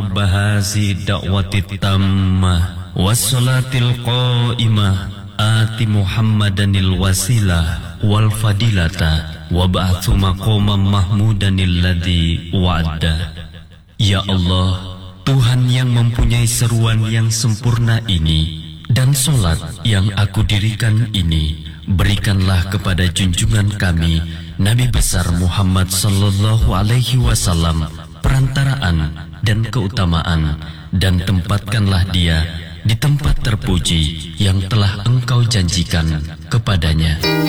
رب هذه الدعوة التامة والصلاة القائمة آت محمدا الوسيلة والفضيلة وابعث مقاما محمودا الذي وعده. Ya Allah, Tuhan yang mempunyai seruan yang sempurna ini dan solat yang aku dirikan ini, berikanlah kepada junjungan kami Nabi besar Muhammad sallallahu alaihi wasallam perantaraan dan keutamaan, dan tempatkanlah dia di tempat terpuji yang telah Engkau janjikan kepadanya.